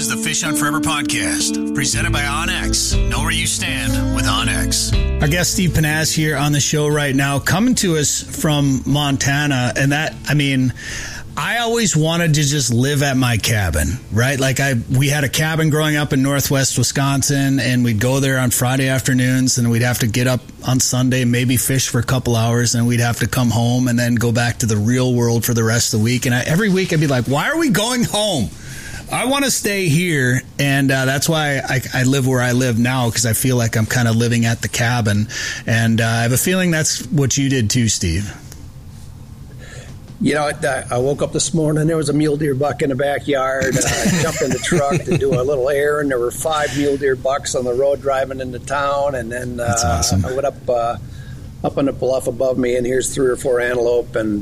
is the Fish Hunt Forever podcast, presented by OnX. Know where you stand with OnX. Our guest Steve Panaz here on the show right now, coming to us from Montana. And I always wanted to just live at my cabin, right? We had a cabin growing up in Northwest Wisconsin, and we'd go there on Friday afternoons, and we'd have to get up on Sunday, maybe fish for a couple hours, and we'd have to come home and then go back to the real world for the rest of the week. And every week I'd be like, why are we going home? I want to stay here, and that's why I live where I live now, because I feel like I'm kind of living at the cabin. And I have a feeling that's what you did too, Steve. You know, I woke up this morning, there was a mule deer buck in the backyard. I jumped in the truck to do a little errand. There were 5 mule deer bucks on the road driving into town. And then That's awesome. I went up on the bluff above me, and here's 3 or 4 antelope. And,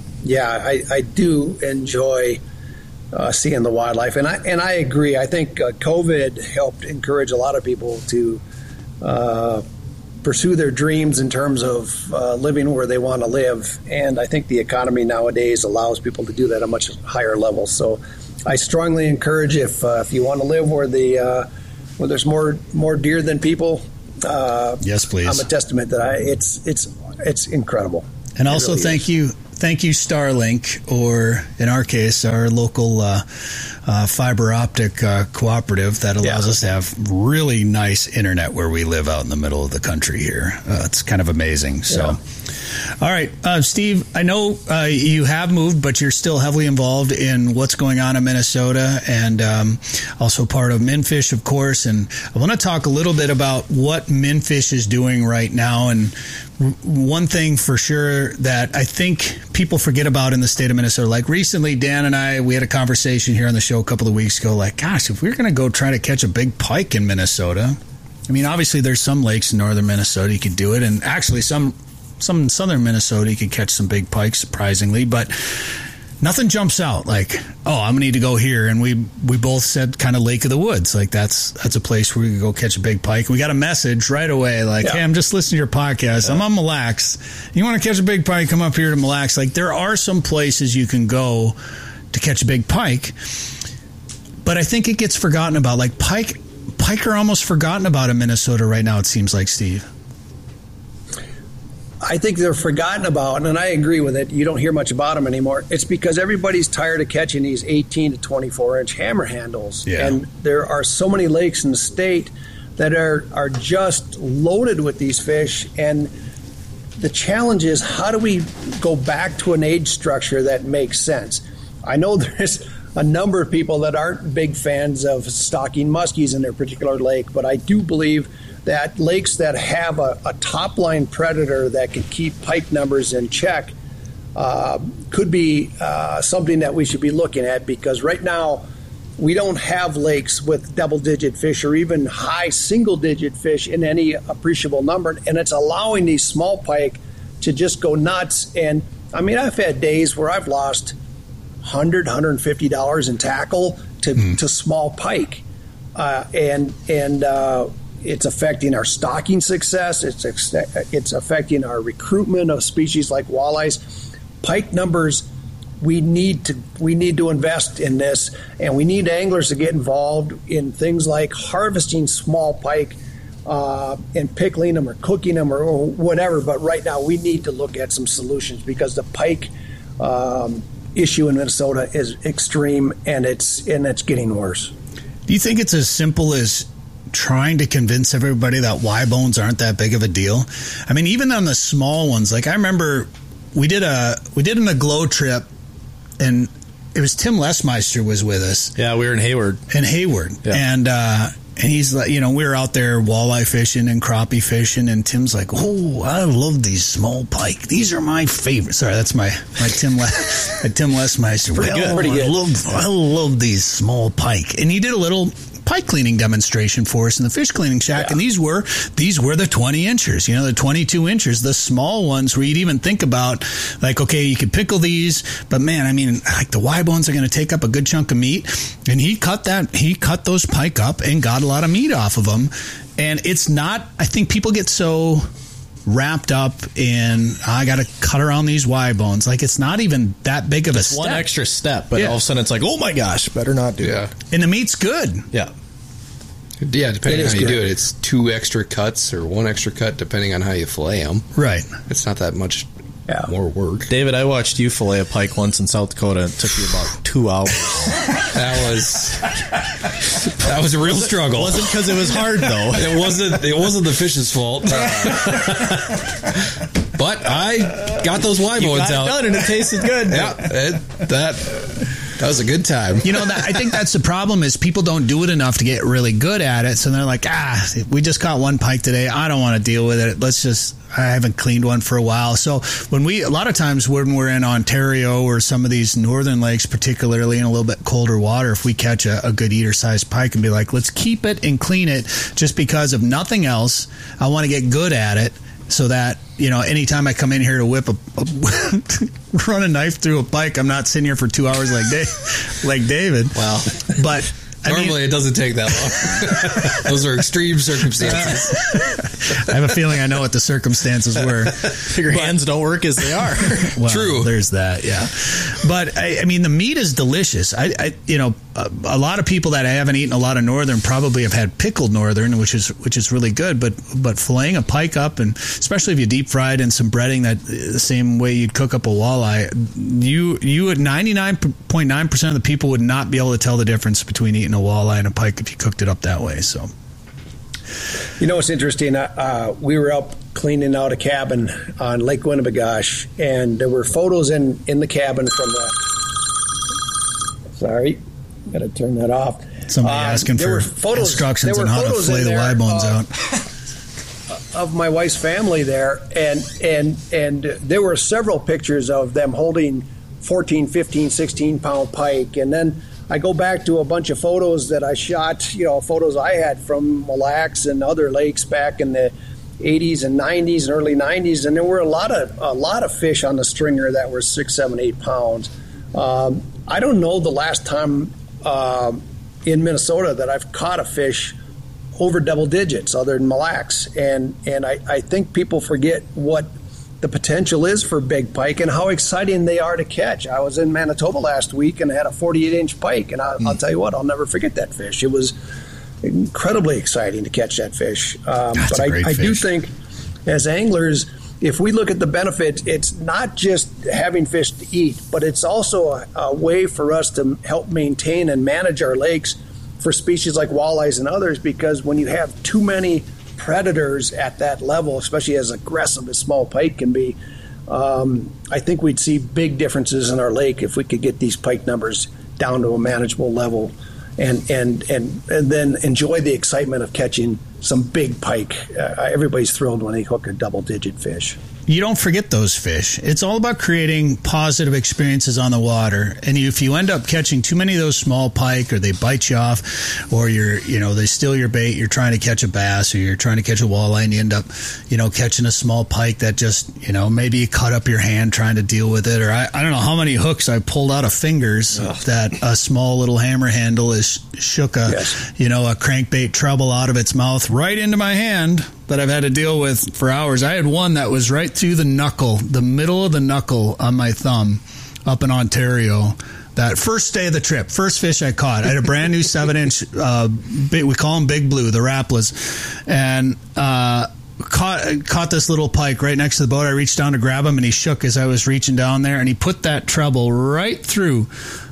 I do enjoy seeing the wildlife. And I agree. I think COVID helped encourage a lot of people to pursue their dreams in terms of living where they want to live. And I think the economy nowadays allows people to do that at a much higher level. So I strongly encourage, if you want to live where there's more deer than people, yes, please. I'm a testament that it's incredible. And also really thank you, Starlink, or in our case, our local fiber optic cooperative that allows us to have really nice internet where we live out in the middle of the country here. It's kind of amazing. So, all right, Steve, I know you have moved, but you're still heavily involved in what's going on in Minnesota, and also part of MinFish, of course. And I want to talk a little bit about what MinFish is doing right now. And one thing for sure that I think people forget about in the state of Minnesota, like recently, Dan and we had a conversation here on the show a couple of weeks ago, like, gosh, if we're going to go try to catch a big pike in Minnesota, I mean, obviously there's some lakes in northern Minnesota you could do it, and actually some in southern Minnesota you could catch some big pike, surprisingly, but nothing jumps out like, oh, I'm going to need to go here. And we both said kind of Lake of the Woods. Like that's a place where we could go catch a big pike. We got a message right away like, hey, I'm just listening to your podcast. I'm on Mille Lacs. You want to catch a big pike, come up here to Mille Lacs. Like there are some places you can go to catch a big pike. But I think it gets forgotten about. Like pike are almost forgotten about in Minnesota right now, it seems like, Steve. I think they're forgotten about, and I agree with it. You don't hear much about them anymore. It's because everybody's tired of catching these 18 to 24-inch hammer handles. Yeah. And there are so many lakes in the state that are just loaded with these fish. And the challenge is, how do we go back to an age structure that makes sense? I know there's a number of people that aren't big fans of stocking muskies in their particular lake, but I do believe that lakes that have a top-line predator that can keep pike numbers in check could be something that we should be looking at, because right now we don't have lakes with double-digit fish or even high single-digit fish in any appreciable number, and it's allowing these small pike to just go nuts. And, I mean, I've had days where I've lost $100, $150 in tackle to small pike, and it's affecting our stocking success. It's affecting our recruitment of species like walleyes. Pike numbers, we need to invest in this, and we need anglers to get involved in things like harvesting small pike and pickling them or cooking them or whatever. But right now we need to look at some solutions, because the pike issue in Minnesota is extreme, and it's getting worse. Do you think it's as simple as trying to convince everybody that Y bones aren't that big of a deal? I mean, even on the small ones, like I remember we did an aglow trip, and it was Tim Lesmeister was with us. Yeah, we were in Hayward. Yeah. And he's like, we were out there walleye fishing and crappie fishing, and Tim's like, oh, I love these small pike. These are my favorite. Sorry, that's my Tim Lesmeister. Pretty good. I love these small pike. And he did a little pike cleaning demonstration for us in the fish cleaning shack, and these were the 20 inchers, the 22 inches, the small ones where you'd even think about like, okay, you could pickle these, but man, I mean, like the Y bones are going to take up a good chunk of meat. And he cut those pike up and got a lot of meat off of them. And it's not, I think people get so wrapped up in, I got to cut around these Y bones. Like, it's not even that big of a step. One extra step, but all of a sudden it's like, oh my gosh, better not do it. And the meat's good. Yeah, depending on how you do it. It's 2 extra cuts or 1 extra cut, depending on how you fillet them. Right. It's not that much more work. David, I watched you fillet a pike once in South Dakota. It took you about 2 hours. That was a real struggle. It wasn't because it was hard, though. It wasn't the fish's fault. But I got those Y bones out. Done and it tasted good. That was a good time. You know, I think that's the problem is people don't do it enough to get really good at it. So they're like, we just caught one pike today. I don't want to deal with it. I haven't cleaned one for a while. So a lot of times when we're in Ontario or some of these northern lakes, particularly in a little bit colder water, if we catch a good eater-sized pike and be like, let's keep it and clean it just because of nothing else. I want to get good at it. So that, anytime I come in here to run a knife through a pike, I'm not sitting here for 2 hours like David. Wow. But normally it doesn't take that long. Those are extreme circumstances. I have a feeling I know what the circumstances were. Your hands don't work as they are. Well, true. There's that, yeah. But I mean, the meat is delicious. A lot of people that haven't eaten a lot of northern probably have had pickled northern, which is really good. But filleting a pike up, and especially if you deep fried in some breading, that the same way you'd cook up a walleye, you at 99.9% of the people would not be able to tell the difference between eating a walleye and a pike if you cooked it up that way. So. What's interesting? We were up cleaning out a cabin on Lake Winnebagosh, and there were photos in the cabin from the. Sorry, got to turn that off. Somebody asking for instructions on how to fillet the Y bones out. Of my wife's family there, and there were several pictures of them holding 14, 15, 16-pound pike, and then I go back to a bunch of photos that I shot, photos I had from Mille Lacs and other lakes back in the 80s and 90s and early 90s, and there were a lot of fish on the stringer that were 6, 7, 8 pounds. I don't know the last time in Minnesota that I've caught a fish over double digits other than Mille Lacs, and I think people forget what the potential is for big pike and how exciting they are to catch. I was in Manitoba last week and had a 48-inch pike, and I'll tell you what, I'll never forget that fish. It was incredibly exciting to catch that fish. But I do think as anglers, if we look at the benefits, it's not just having fish to eat, but it's also a way for us to help maintain and manage our lakes for species like walleyes and others, because when you have too many predators at that level, especially as aggressive as small pike can be, I think we'd see big differences in our lake if we could get these pike numbers down to a manageable level and then enjoy the excitement of catching some big pike. Everybody's thrilled when they hook a double-digit fish. You don't forget those fish. It's all about creating positive experiences on the water. And if you end up catching too many of those small pike, or they bite you off, or they steal your bait, you're trying to catch a bass, or you're trying to catch a walleye, and you end up, catching a small pike that just, maybe you cut up your hand trying to deal with it. Or I don't know how many hooks I pulled out of fingers that a small little hammer handle has shook a crankbait treble out of its mouth right into my hand that I've had to deal with for hours. I had one that was right through the middle of the knuckle on my thumb up in Ontario. That first day of the trip, first fish I caught. I had a brand new 7-inch, we call them Big Blue, the Raplas, and caught this little pike right next to the boat. I reached down to grab him, and he shook as I was reaching down there, and he put that treble right through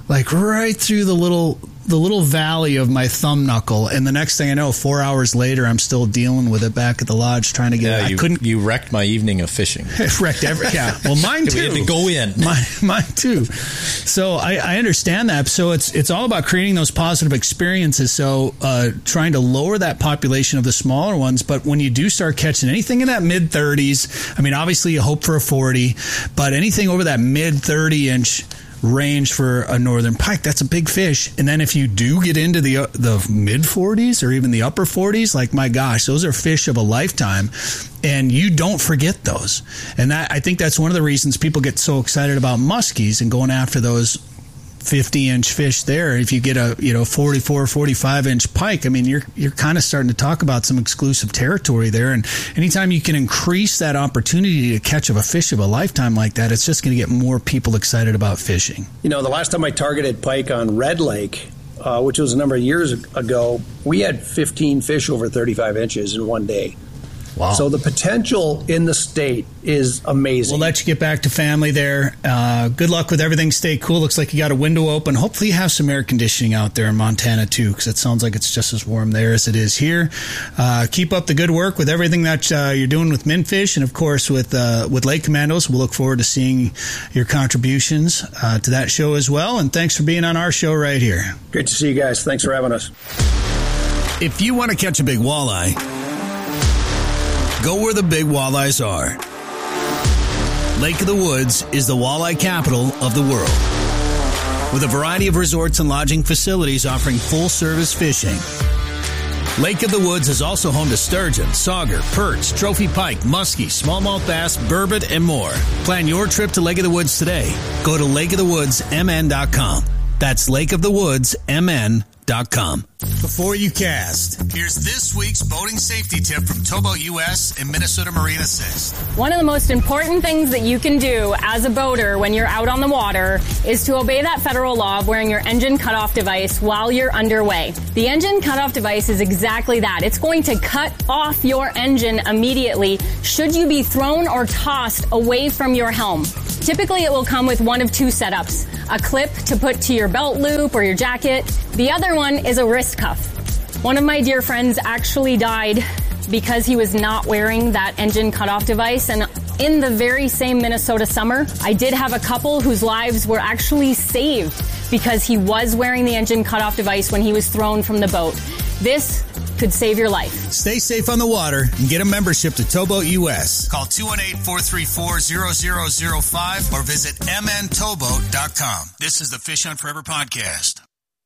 the little valley of my thumb knuckle, and the next thing I know, 4 hours later, I'm still dealing with it back at the lodge trying to get it. You wrecked my evening of fishing. Wrecked well, mine too. We had to go in. Mine too. So I understand that. So it's all about creating those positive experiences. So trying to lower that population of the smaller ones. But when you do start catching anything in that mid 30s, I mean, obviously you hope for a 40, but anything over that mid 30-inch range for a northern pike, that's a big fish. And then if you do get into the mid 40s or even the upper 40s, like, my gosh, those are fish of a lifetime, and you don't forget those. And I think that's one of the reasons people get so excited about muskies and going after those 50-inch fish there. If you get a 44, 45-inch pike, I mean, you're kind of starting to talk about some exclusive territory there. And anytime you can increase that opportunity to catch a fish of a lifetime like that, it's just going to get more people excited about fishing. The last time I targeted pike on Red Lake, which was a number of years ago, we had 15 fish over 35 inches in one day. Wow. So the potential in the state is amazing. We'll let you get back to family there. Good luck with everything. Stay cool. Looks like you got a window open. Hopefully you have some air conditioning out there in Montana too, because it sounds like it's just as warm there as it is here. Keep up the good work with everything that you're doing with Minfish, and of course with Lake Commandos. We'll look forward to seeing your contributions to that show as well. And thanks for being on our show right here. Great to see you guys. Thanks for having us. If you want to catch a big walleye, go where the big walleyes are. Lake of the Woods is the walleye capital of the world, with a variety of resorts and lodging facilities offering full-service fishing. Lake of the Woods is also home to sturgeon, sauger, perch, trophy pike, muskie, smallmouth bass, burbot, and more. Plan your trip to Lake of the Woods today. Go to lakeofthewoodsmn.com. That's lakeofthewoodsmn.com. Before you cast, here's this week's boating safety tip from Towboat US and Minnesota Marine Assist. One of the most important things that you can do as a boater when you're out on the water is to obey that federal law of wearing your engine cutoff device while you're underway. The engine cutoff device is exactly that. It's going to cut off your engine immediately should you be thrown or tossed away from your helm. Typically, it will come with one of two setups: a clip to put to your belt loop or your jacket. The other one is a wrist cuff. One of my dear friends actually died because he was not wearing that engine cutoff device. And in the very same Minnesota summer, I did have a couple whose lives were actually saved because he was wearing the engine cutoff device when he was thrown from the boat. This could save your life. Stay safe on the water and get a membership to Towboat US. Call 218-434-0005 or visit mntowboat.com. This is the Fish Hunt Forever podcast.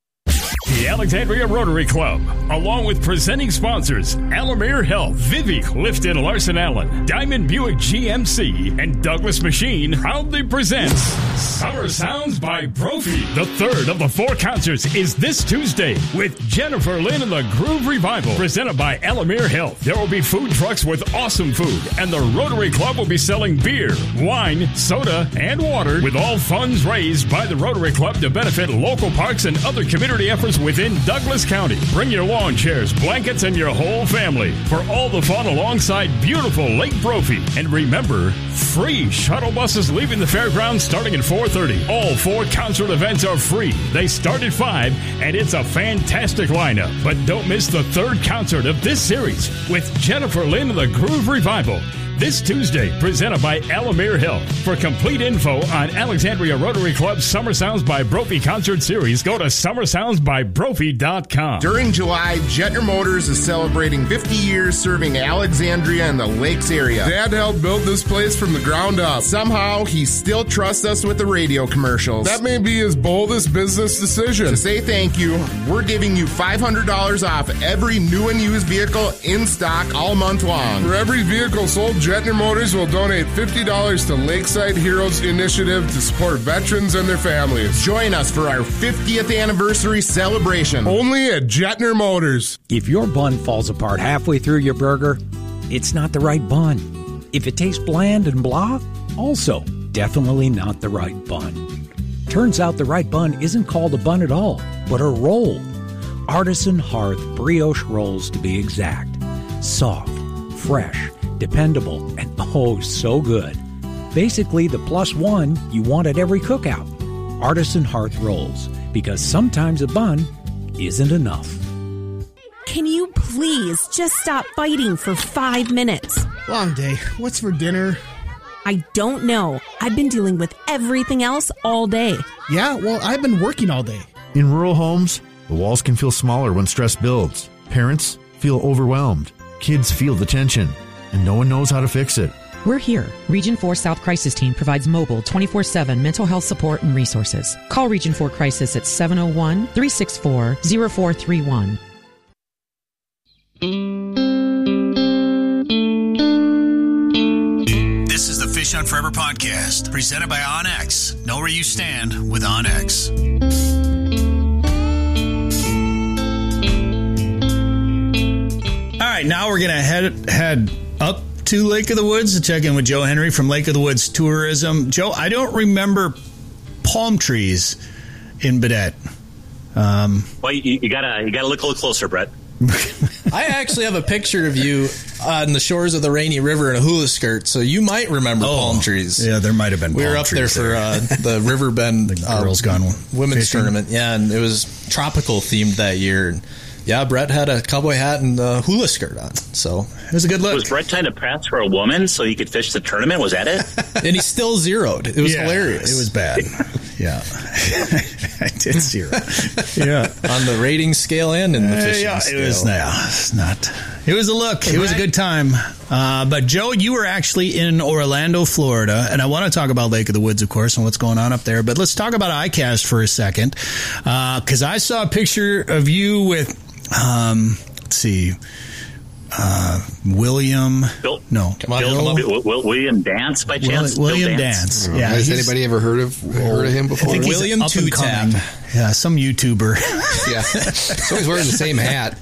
The Alexandria Rotary Club, along with presenting sponsors Alamere Health, Vivi, Clifton Larson Allen, Diamond Buick GMC, and Douglas Machine, proudly presents Summer Sounds by Brophy. The third of the four concerts is this Tuesday with Jennifer Lynn and the Groove Revival, presented by Alamere Health. There will be food trucks with awesome food, and the Rotary Club will be selling beer, wine, soda, and water, with all funds raised by the Rotary Club to benefit local parks and other community efforts within Douglas County. Bring your lawn chairs, blankets, and your whole family for all the fun alongside beautiful Lake Brophy. And remember, free shuttle buses leaving the fairgrounds starting at 4:30. All four concert events are free. They start at 5, and it's a fantastic lineup. But don't miss the third concert of this series with Jennifer Lynn and the Groove Revival. This Tuesday, presented by Alamere Health. For complete info on Alexandria Rotary Club's Summer Sounds by Brophy concert series, go to summersoundsbybrophy.com. During July, Jetner Motors is celebrating 50 years serving Alexandria and the Lakes area. Dad helped build this place from the ground up. Somehow, he still trusts us with the radio commercials. That may be his boldest business decision. To say thank you, we're giving you $500 off every new and used vehicle in stock all month long. For every vehicle sold, Jetner Motors will donate $50 to Lakeside Heroes Initiative to support veterans and their families. Join us for our 50th anniversary celebration. Only at Jetner Motors. If your bun falls apart halfway through your burger, it's not the right bun. If it tastes bland and blah, also definitely not the right bun. Turns out the right bun isn't called a bun at all, but a roll. Artisan Hearth brioche rolls, to be exact. Soft, fresh, dependable, and oh, so good. Basically, the plus one you want at every cookout. Artisan Hearth rolls, because sometimes a bun isn't enough. Can you please just stop fighting for 5 minutes? Long day. What's for dinner? I don't know. I've been dealing with everything else all day. Yeah, well, I've been working all day. In rural homes, the walls can feel smaller when stress builds. Parents feel overwhelmed. Kids feel the tension, and no one knows how to fix it. We're here. Region 4 South Crisis Team provides mobile 24/7 mental health support and resources. Call Region 4 Crisis at 701-364-0431. This is the Fish Fish on Forever podcast, presented by OnX. Know where you stand with OnX. All right, now we're going to head up to Lake of the Woods to check in with Joe Henry from Lake of the Woods Tourism. Joe, I don't remember palm trees in Baudette. Well, you gotta look a little closer, Brett. I actually have a picture of you on the shores of the Rainy River in a hula skirt, so you might remember palm trees. Yeah, there might have been. We were up there for the River Bend Girls Gone women's fishing tournament. Yeah, and it was tropical themed that year. And yeah, Brett had a cowboy hat and a hula skirt on, so it was a good look. Was Brett trying to pass for a woman so he could fish the tournament? Was that it? And he still zeroed. It was hilarious. It was bad. Yeah, I did zero. Yeah, on the rating scale and in the fishing scale. It was not. It was a look. It was a good time. But Joe, you were actually in Orlando, Florida, and I want to talk about Lake of the Woods, of course, and what's going on up there. But let's talk about ICAST for a second, because I saw a picture of you with, let's see. William William Dance by chance? William Dance. Yeah. Has anybody ever heard of him before? William Two Tap. Yeah, some YouTuber. Yeah. So he's wearing the same hat.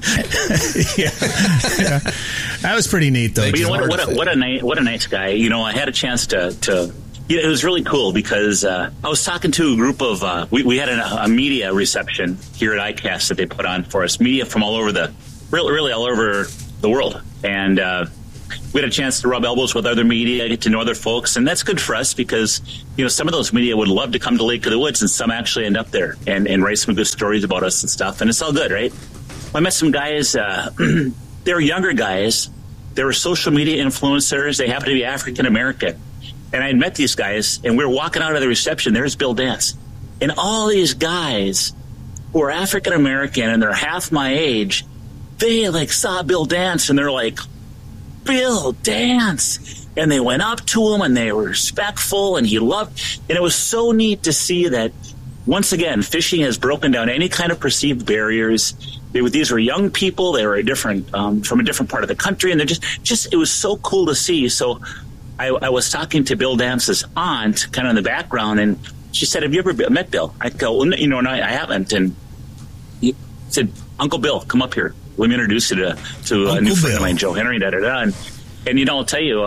Yeah. That was pretty neat, though. But you know, what a nice guy. You know, I had a chance to it was really cool because I was talking to a group of we had a media reception here at ICAST that they put on for us, media from all over really all over the world, and we had a chance to rub elbows with other media, get to know other folks, and that's good for us because, you know, some of those media would love to come to Lake of the Woods, and some actually end up there and write some good stories about us and stuff, and it's all good, right? I met some guys, they were younger guys, they were social media influencers, they happened to be African American, and I had met these guys, and we were walking out of the reception, there's Bill Dance, and all these guys who are African American, and they're half my age, they like saw Bill Dance and they're like, Bill Dance. And they went up to him and they were respectful and he loved. And it was so neat to see that, once again, fishing has broken down any kind of perceived barriers. These were young people. They were from a different part of the country. And they're just it was so cool to see. So I was talking to Bill Dance's aunt kind of in the background, and she said, have you ever met Bill? I go, well, you know, no, I haven't. And he said, Uncle Bill, come up here. Let me introduce you to a new friend of mine, Joe Henry. And you know, I'll tell you,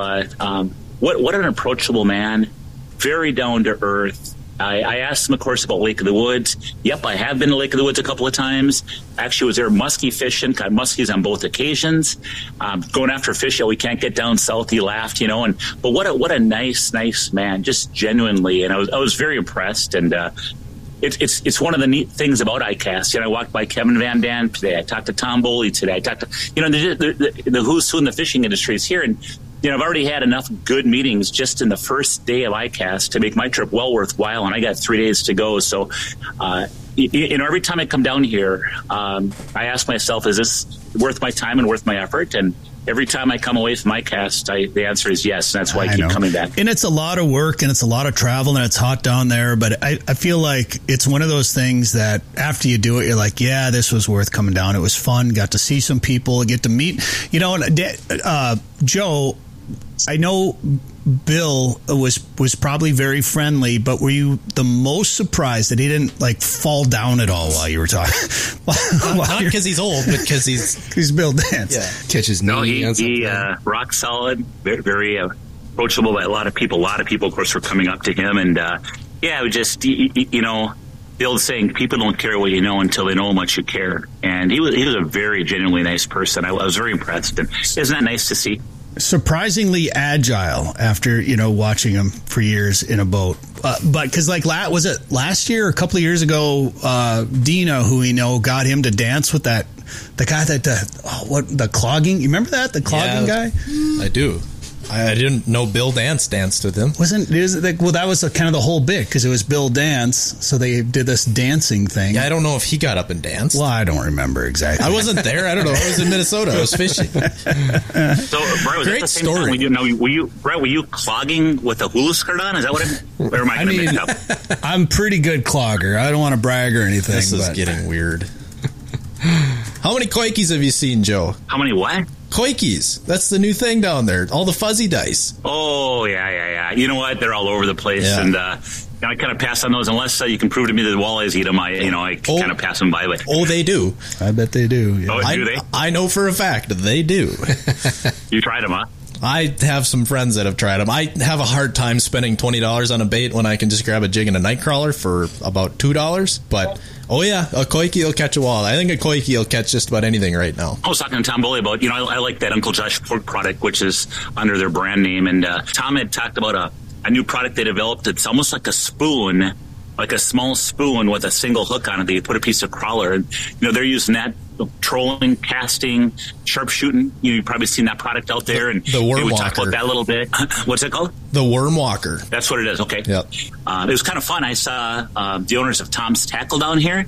what an approachable man, very down to earth. I asked him, of course, about Lake of the Woods. Yep, I have been to Lake of the Woods a couple of times. Actually, was there muskie fishing, caught muskies on both occasions. Going after fish that we can't get down south. He laughed, you know. But what a nice man, just genuinely. And I was very impressed. And It's one of the neat things about ICAST. You know, I walked by Kevin Van Dam today. I talked to Tom Boley today. I talked to, you know, the who's who in the fishing industry is here. And, you know, I've already had enough good meetings just in the first day of ICAST to make my trip well worthwhile. And I got 3 days to go. So, you know, every time I come down here, I ask myself, is this worth my time and worth my effort? And every time I come away from ICAST, the answer is yes, and that's why I keep coming back. And it's a lot of work, and it's a lot of travel, and it's hot down there, but I feel like it's one of those things that after you do it, you're like, yeah, this was worth coming down. It was fun, got to see some people, get to meet, you know, and Joe, I know Bill was probably very friendly, but were you the most surprised that he didn't like fall down at all while you were talking? Not because he's old, but because he's Bill Dance. Yeah. Catches he rock solid, very, very approachable by a lot of people. A lot of people, of course, were coming up to him, and it was just you know, the old saying, people don't care what you know until they know how much you care. And he was a very genuinely nice person. I was very impressed, and isn't that nice to see? Surprisingly agile after, you know, watching him for years in a boat. But because like was it last year or a couple of years ago, Dina, who we know, got him to dance with the guy that the clogging. You remember that, the clogging guy? I do. I didn't know Bill Dance danced with him. That was kind of the whole bit, because it was Bill Dance, so they did this dancing thing. Yeah, I don't know if he got up and danced. Well, I don't remember exactly. I wasn't there. I don't know. I was in Minnesota. I was fishing. So, Brett, was that the same time? Were you clogging with a hula skirt on? Is that what or am I going to mix up? I'm pretty good clogger. I don't want to brag or anything. This is getting weird. How many koikis have you seen, Joe? How many what? Koikis. That's the new thing down there. All the fuzzy dice. Oh, yeah. You know what? They're all over the place. Yeah. And I kind of pass on those unless you can prove to me that the walleyes eat them. I kind of pass them by. But they do. I bet they do. Yeah. Oh, do they? I know for a fact they do. You tried them, huh? I have some friends that have tried them. I have a hard time spending $20 on a bait when I can just grab a jig and a night crawler for about $2. But, a Koiki will catch a walleye. I think a Koiki will catch just about anything right now. I was talking to Tom Boley about, I like that Uncle Josh pork product, which is under their brand name. And Tom had talked about a new product they developed. It's almost like a spoon, like a small spoon with a single hook on it that you put a piece of crawler. And, they're using that trolling, casting, sharpshooting. You've probably seen that product out there. And the worm we walker. talked about that a little bit. What's it called? The worm walker. That's what it is. Okay. Yep. It was kind of fun. I saw the owners of Tom's Tackle down here.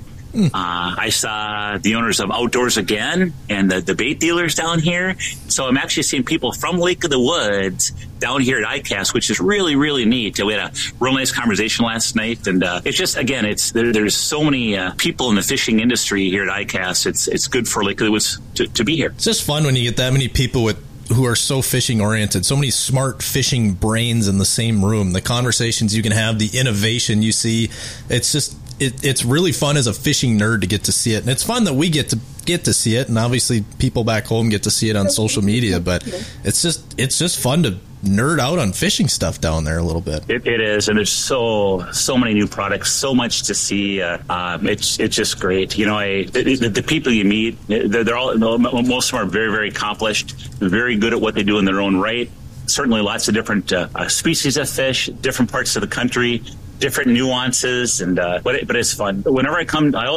I saw the owners of Outdoors Again and the bait dealers down here. So I'm actually seeing people from Lake of the Woods down here at ICAST, which is really, really neat. We had a real nice conversation last night. And it's just, again, there's so many people in the fishing industry here at ICAST. It's good for Lake of the Woods to be here. It's just fun when you get that many people who are so fishing oriented, so many smart fishing brains in the same room. The conversations you can have, the innovation you see, it's just it's really fun as a fishing nerd to get to see it, and it's fun that we get to see it, and obviously people back home get to see it on social media. But it's just fun to nerd out on fishing stuff down there a little bit. It is, and there's so many new products, so much to see. It's just great. The people you meet, they're all, most of them are very, very accomplished, very good at what they do in their own right. Certainly lots of different species of fish, different parts of the country, different nuances, and but it's fun. Whenever I come to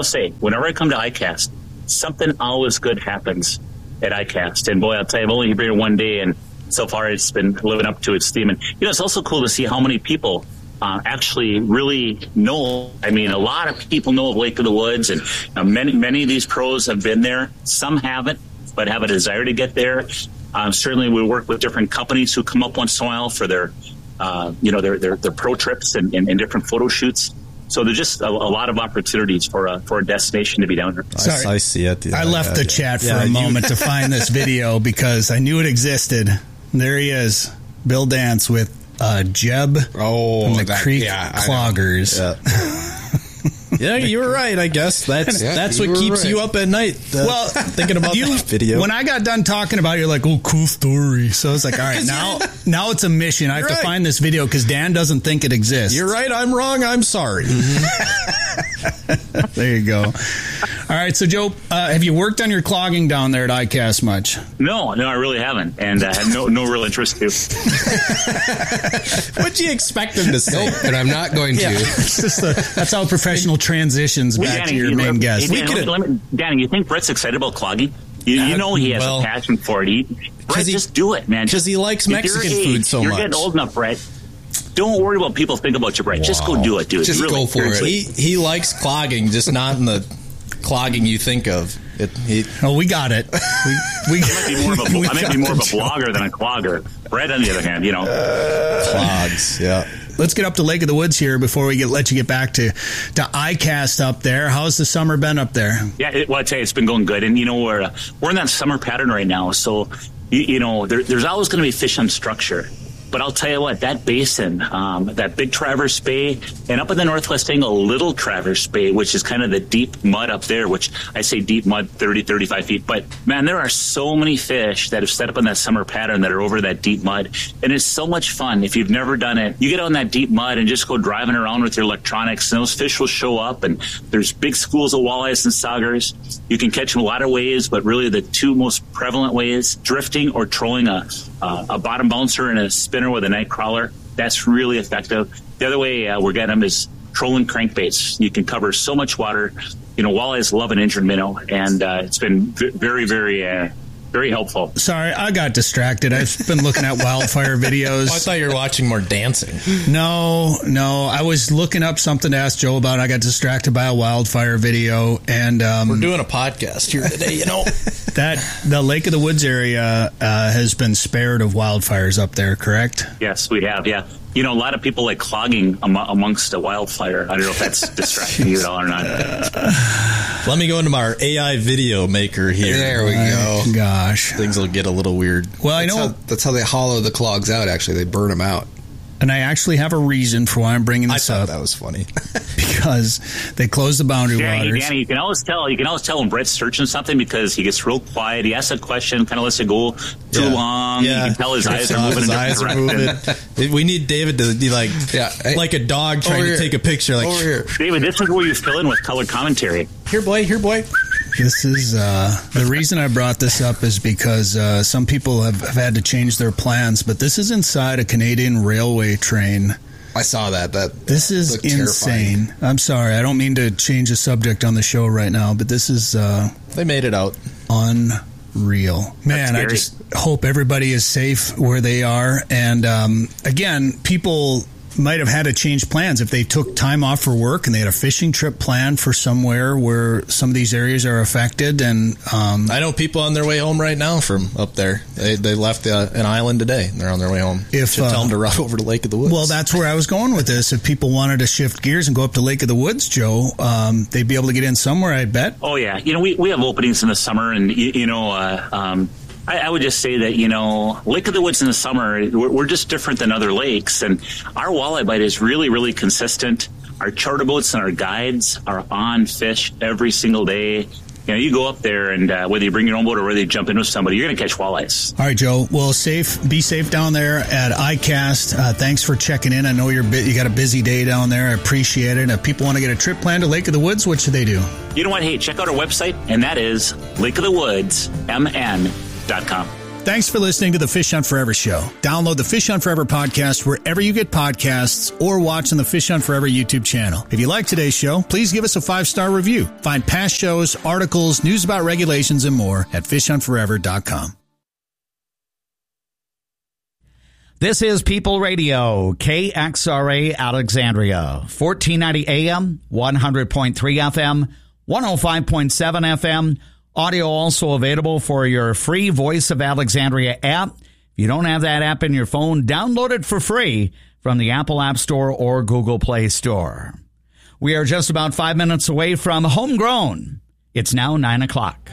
ICAST, something always good happens at ICAST. And boy, I'll tell you, I've only been here one day, and so far it's been living up to its theme. And it's also cool to see how many people actually really know. I mean, a lot of people know of Lake of the Woods, and many of these pros have been there. Some haven't, but have a desire to get there. Certainly, we work with different companies who come up once in a while for their pro trips and different photo shoots. So there's just a lot of opportunities for a destination to be down here. Sorry, I see it. I left the chat for a moment to find this video because I knew it existed. There he is, Bill Dance with Jeb from the Creek Cloggers. Yeah, you were right. I guess that's what keeps you up at night. Thinking about that video. When I got done talking about it, you're like, "Oh, cool story." So I was like, "All right, now it's a mission. I have to find this video because Dan doesn't think it exists." You're right. I'm wrong. I'm sorry. There you go. All right, so Joe, have you worked on your clogging down there at ICAST much? No, I really haven't, and I have no real interest to. What'd you expect him to say? Nope, but I'm not going to. That's how professional transitions back to your main guest. Danny, you think Brett's excited about clogging? You know he has a passion for it. Brett, just do it, man. Because he likes Mexican food so much. You're getting old enough, Brett. Don't worry about people think about you, Brett. Wow. Just go do it, dude. Just really, go for it. He likes clogging, just not in the clogging you think of. We got it. I might be more of a blogger than a clogger. Brett, on the other hand, clogs. Yeah. Let's get up to Lake of the Woods here before we let you get back to ICAST up there. How's the summer been up there? Yeah, I tell you, it's been going good. And, we're in that summer pattern right now. So, there's always going to be fish on structure. But I'll tell you what, that basin, that big Traverse Bay, and up in the northwest angle, Little Traverse Bay, which is kind of the deep mud up there, which I say deep mud, 30, 35 feet. But, man, there are so many fish that have set up in that summer pattern that are over that deep mud. And it's so much fun. If you've never done it, you get on that deep mud and just go driving around with your electronics, and those fish will show up. And there's big schools of walleyes and saugers. You can catch them a lot of ways, but really the two most prevalent ways, drifting or trolling a bottom bouncer and a spinner with a night crawler. That's really effective. The other way we're getting them is trolling crankbaits. You can cover so much water. Walleyes love an injured minnow, and it's been very, very, very helpful. Sorry, I got distracted. I've been looking at wildfire videos. I thought you were watching more dancing. No. I was looking up something to ask Joe about. I got distracted by a wildfire video, and we're doing a podcast here today. That the Lake of the Woods area has been spared of wildfires up there, correct? Yes, we have. Yeah, a lot of people like clogging amongst a wildfire. I don't know if that's distracting you at all or not. Let me go into our AI video maker here. There we go. Gosh. Things will get a little weird. Well, that's how they hollow the clogs out, actually. They burn them out. And I actually have a reason for why I'm bringing this up. That was funny. Because they closed the boundary waters. Danny, you can always tell when Brett's searching something because he gets real quiet. He asks a question, kind of lets it go too long. Yeah. You can tell his eyes are moving. His eyes are moving. We need David to be like a dog trying to take a picture. Like, over here. David, this is where you fill in with color commentary. Here, boy. This is the reason I brought this up is because some people have had to change their plans, but this is inside a Canadian railway train. I saw that. This is insane. Terrifying. I'm sorry. I don't mean to change the subject on the show right now, but this is... they made it out. Unreal. Man, I just hope everybody is safe where they are. And again, people might have had to change plans if they took time off for work and they had a fishing trip planned for somewhere where some of these areas are affected. And I know people on their way home right now from up there. They left an island today and they're on their way home. Should tell them to route over to Lake of the Woods. Well, that's where I was going with this. If people wanted to shift gears and go up to Lake of the Woods, Joe, they'd be able to get in somewhere, I bet. Oh yeah, we have openings in the summer, and I would just say that, Lake of the Woods in the summer, we're just different than other lakes. And our walleye bite is really, really consistent. Our charter boats and our guides are on fish every single day. You go up there and whether you bring your own boat or whether you jump in with somebody, you're going to catch walleyes. All right, Joe. Well, be safe down there at ICAST. Thanks for checking in. I know you got a busy day down there. I appreciate it. If people want to get a trip planned to Lake of the Woods, what should they do? You know what? Hey, check out our website, and that is lakeofthewoodsmn.com. Thanks for listening to the Fish Hunt Forever show. Download the Fish Hunt Forever podcast wherever you get podcasts or watch on the Fish Hunt Forever YouTube channel. If you like today's show, please give us a 5-star review. Find past shows, articles, news about regulations, and more at fishhuntforever.com. This is People Radio, KXRA Alexandria, 1490 AM, 100.3 FM, 105.7 FM. Audio also available for your free Voice of Alexandria app. If you don't have that app in your phone, download it for free from the Apple App Store or Google Play Store. We are just about 5 minutes away from Homegrown. It's now 9 o'clock.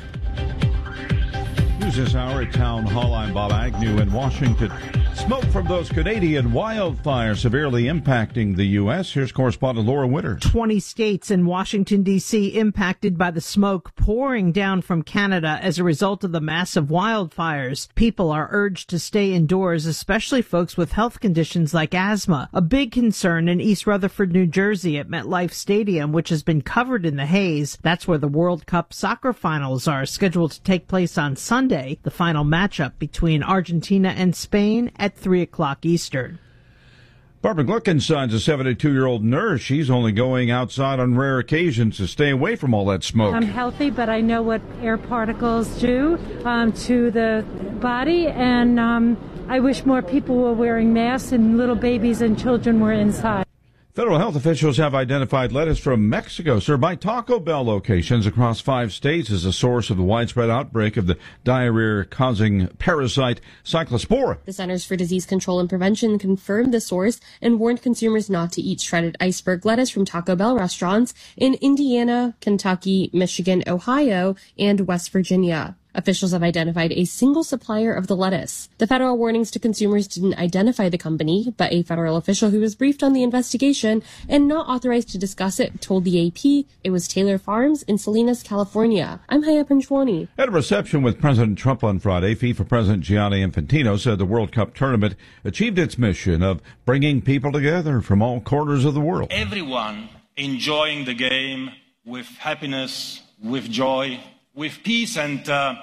News this hour at Town Hall. I'm Bob Agnew in Washington. Smoke from those Canadian wildfires severely impacting the U.S. Here's correspondent Laura Witter. 20 states and Washington, D.C. impacted by the smoke pouring down from Canada as a result of the massive wildfires. People are urged to stay indoors, especially folks with health conditions like asthma. A big concern in East Rutherford, New Jersey at MetLife Stadium, which has been covered in the haze. That's where the World Cup soccer finals are scheduled to take place on Sunday. The final matchup between Argentina and Spain at 3 o'clock Eastern. Barbara Gluckenstein's a 72-year-old nurse. She's only going outside on rare occasions to stay away from all that smoke. I'm healthy, but I know what air particles do to the body, and I wish more people were wearing masks and little babies and children were inside. Federal health officials have identified lettuce from Mexico served by Taco Bell locations across 5 states as a source of the widespread outbreak of the diarrhea-causing parasite Cyclospora. The Centers for Disease Control and Prevention confirmed the source and warned consumers not to eat shredded iceberg lettuce from Taco Bell restaurants in Indiana, Kentucky, Michigan, Ohio, and West Virginia. Officials have identified a single supplier of the lettuce. The federal warnings to consumers didn't identify the company, but a federal official who was briefed on the investigation and not authorized to discuss it told the AP it was Taylor Farms in Salinas, California. I'm Haya Panchwani. At a reception with President Trump on Friday, FIFA President Gianni Infantino said the World Cup tournament achieved its mission of bringing people together from all corners of the world. Everyone enjoying the game with happiness, with joy, with peace, and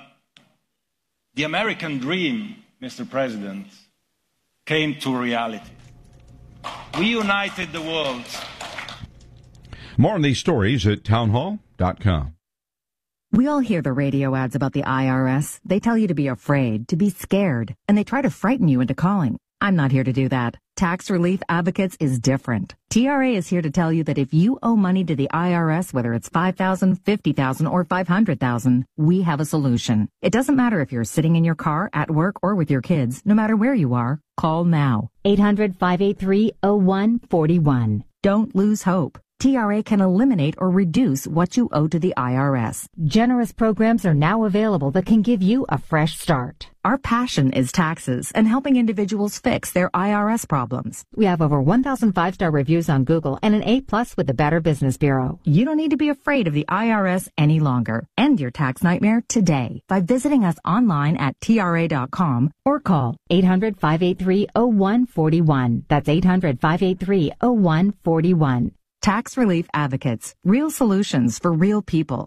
the American dream, Mr. President, came to reality. We united the world. More on these stories at townhall.com. We all hear the radio ads about the IRS. They tell you to be afraid, to be scared, and they try to frighten you into calling. I'm not here to do that. Tax Relief Advocates is different. TRA is here to tell you that if you owe money to the IRS, whether it's $5,000, $50,000, or $500,000, we have a solution. It doesn't matter if you're sitting in your car, at work, or with your kids. No matter where you are, call now. 800-583-0141. Don't lose hope. TRA can eliminate or reduce what you owe to the IRS. Generous programs are now available that can give you a fresh start. Our passion is taxes and helping individuals fix their IRS problems. We have over 1,000 5-star reviews on Google and an A+ with the Better Business Bureau. You don't need to be afraid of the IRS any longer. End your tax nightmare today by visiting us online at TRA.com or call 800-583-0141. That's 800-583-0141. Tax Relief Advocates. Real solutions for real people.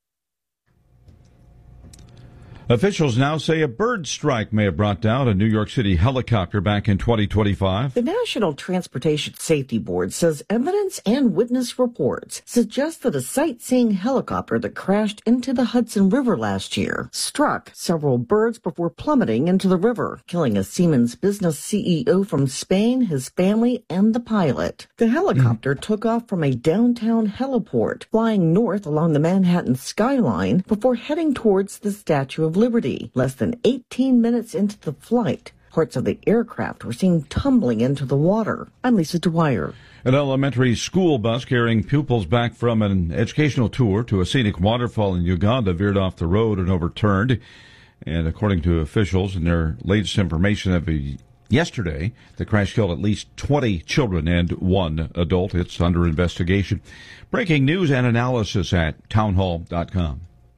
Officials now say a bird strike may have brought down a New York City helicopter back in 2025. The National Transportation Safety Board says evidence and witness reports suggest that a sightseeing helicopter that crashed into the Hudson River last year struck several birds before plummeting into the river, killing a Siemens business CEO from Spain, his family, and the pilot. The helicopter took off from a downtown heliport, flying north along the Manhattan skyline before heading towards the Statue of Liberty. Less than 18 minutes into the flight, parts of the aircraft were seen tumbling into the water. I'm Lisa Dwyer. An elementary school bus carrying pupils back from an educational tour to a scenic waterfall in Uganda veered off the road and overturned. And according to officials in their latest information of yesterday, the crash killed at least 20 children and 1 adult. It's under investigation. Breaking news and analysis at townhall.com.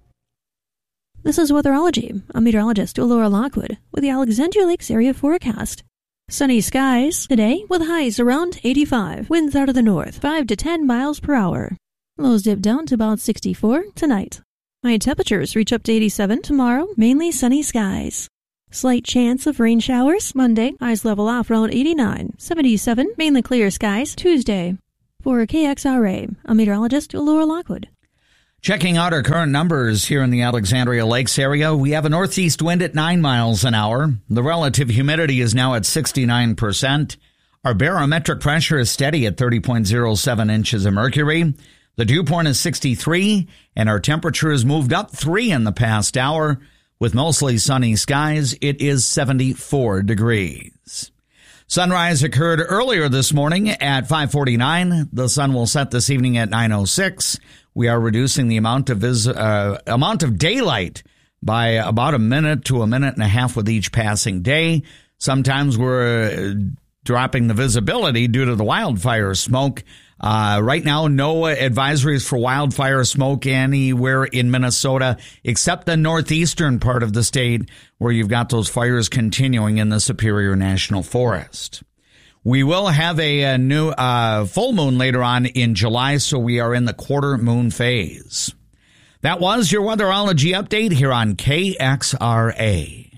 This is Weatherology. I'm meteorologist Laura Lockwood with the Alexandria Lakes area forecast. Sunny skies today with highs around 85. Winds out of the north, 5 to 10 miles per hour. Lows dip down to about 64 tonight. High temperatures reach up to 87 tomorrow, mainly sunny skies. Slight chance of rain showers Monday. Highs level off around 89. 77, mainly clear skies Tuesday. For KXRA, I'm meteorologist Laura Lockwood. Checking out our current numbers here in the Alexandria Lakes area, we have a northeast wind at 9 miles an hour. The relative humidity is now at 69%. Our barometric pressure is steady at 30.07 inches of mercury. The dew point is 63, and our temperature has moved up 3 in the past hour. With mostly sunny skies, it is 74 degrees. Sunrise occurred earlier this morning at 5:49. The sun will set this evening at 9:06. We are reducing the amount of daylight by about a minute to a minute and a half with each passing day. Sometimes we're dropping the visibility due to the wildfire smoke. Right now, no advisories for wildfire smoke anywhere in Minnesota except the northeastern part of the state where you've got those fires continuing in the Superior National Forest. We will have a new full moon later on in July, so we are in the quarter moon phase. That was your Weatherology update here on KXRA.